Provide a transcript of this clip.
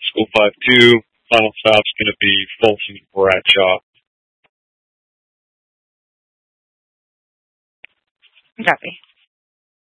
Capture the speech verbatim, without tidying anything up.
School five two. Final stop's going to be Folsom and Bradshaw. Copy.